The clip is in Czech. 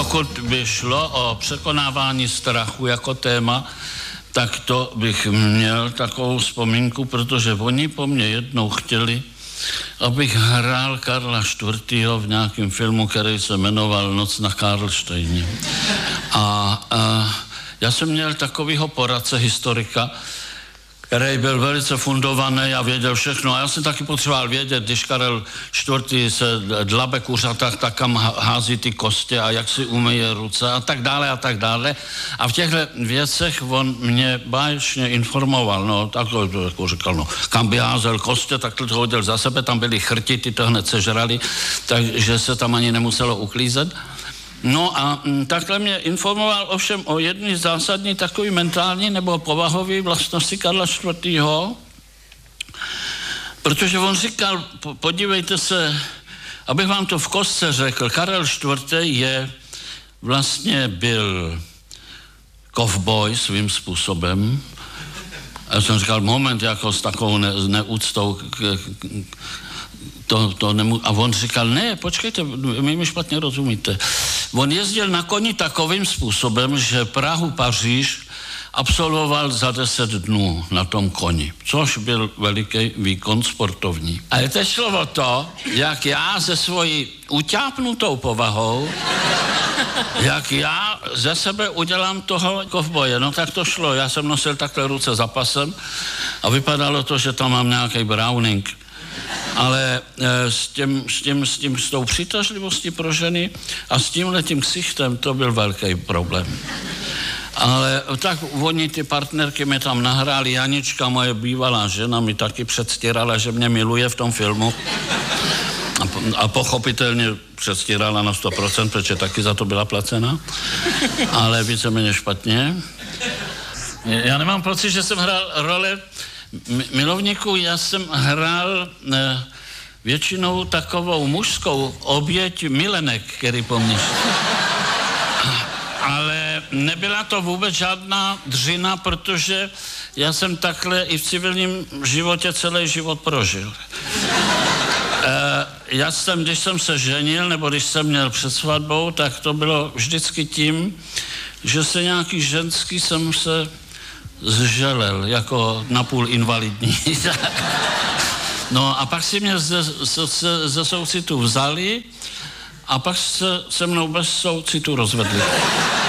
Pokud by šlo o překonávání strachu jako téma, tak to bych měl takovou vzpomínku, protože oni po mně jednou chtěli, abych hrál Karla IV. V nějakém filmu, který se jmenoval Noc na Karlštejně. A já jsem měl takovýho poradce, historika, který byl velice fundovaný a věděl všechno. A já jsem taky potřeboval vědět, když Karel IV. Se dlabe kuřata, tak kam hází ty kostě a jak si umyje ruce a tak dále a tak dále. A v těchto věcech on mě báječně informoval, no, takhle jako říkal, no, kam by házel kostě, takhle to hodil za sebe, tam byly chrti, ty to hned sežrali, takže se tam ani nemuselo uklízet. No a takhle mě informoval ovšem o jedné zásadní takový mentální nebo povahové vlastnosti Karla IV. Protože on říkal, podívejte se, abych vám to v kostce řekl, Karel IV. Byl kovboj svým způsobem. A já jsem říkal, moment, jako s takovou neúctou a on říkal, ne, počkejte, vy mi špatně rozumíte. On jezdil na koni takovým způsobem, že Prahu-Paříž absolvoval za 10 dnů na tom koni, což byl veliký výkon sportovní. A teď šlo o to, jak já se svojí utápnutou povahou, jak já ze sebe udělám toho kovboje. No tak to šlo, já jsem nosil takhle ruce za pasem a vypadalo to, že tam mám nějaký Browning. Ale s tou přitažlivostí pro ženy a s tímhletím ksichtem to byl velký problém. Ale tak oni, ty partnerky, mě tam nahráli. Janička, moje bývalá žena, mi taky předstírala, že mě miluje v tom filmu. A pochopitelně předstírala na 100%, protože taky za to byla placena. Ale víceméně špatně. Já nemám pocit, že jsem hrál role milovníků, já jsem hrál většinou takovou mužskou oběť milenek, který po mně. Ale nebyla to vůbec žádná dřina, protože já jsem takhle i v civilním životě celý život prožil. Když jsem se ženil, nebo když jsem měl před svatbou, tak to bylo vždycky tím, že se nějaký ženský jsem se zželel, jako napůl invalidní. No a pak si mě ze soucitu vzali a pak se mnou bez soucitu rozvedli.